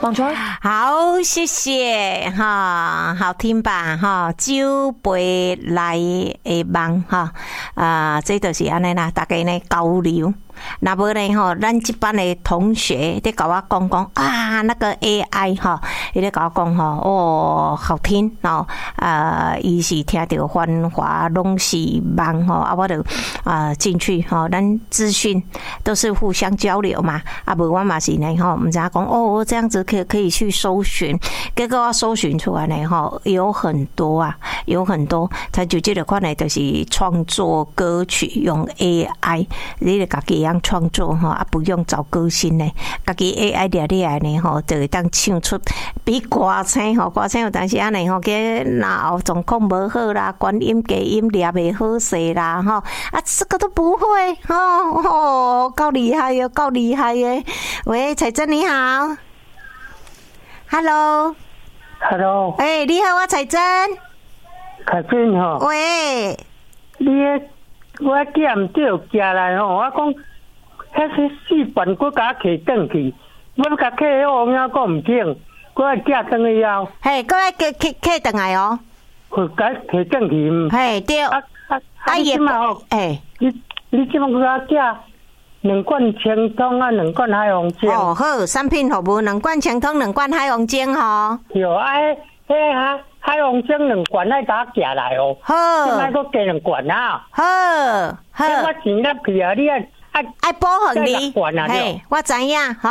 Bonjour， 好，谢谢哈，好听吧哈，酒杯来的梦哈，这就是安尼啦，大家呢交流。那无呢吼，咱这班的同学在跟我讲啊，那个 AI 哈，伊在跟我讲哦，好听哦，伊是听到繁华拢是梦吼，我就进去吼，咱资讯都是互相交流嘛，无我嘛是呢吼，唔知影讲哦，这样子可以去搜寻，结果我搜寻出来呢吼，有很多，他就这个款呢，就是创作歌曲用 AI， 你就自己样创作哈，不用找歌星呢，自己 AI 抓起来呢吼，就会当唱出比歌星吼，歌星有当时安尼吼，个脑状况无好啦，关音低音抓袂好势啦吼，这个都不会吼，够厉害哟，够厉害耶！喂，彩珍你好 ，Hello， 你好，我彩珍， 彩珍吼， 喂， 我囝毋对寄来吼，我讲。迄四本我甲摕转去，我甲摕好影个毋听，我爱寄转去了。 嘿，我爱摕转来哦。 我甲摕转去。 嘿，对。 你即马吼，你即马我甲寄2罐清汤啊，2罐海王精。 哦，好，产品服务2罐清汤，2罐海王精吼。 有迄海王精2罐爱甲寄来哦。 好。 即摆佫加2罐啊。 好。 我钱入去啊，你爱保护你，嘿，我知影。